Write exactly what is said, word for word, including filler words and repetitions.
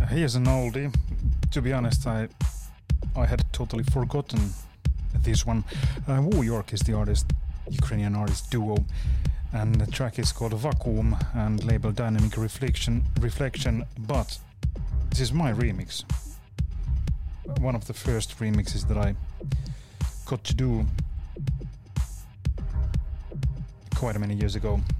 Here's an oldie. To be honest, I I had totally forgotten this one. Uh, Wu York is the artist, Ukrainian artist duo, and the track is called Vacuum and labeled Dynamic Reflection. Reflection, but this is my remix. One of the first remixes that I got to do quite many years ago.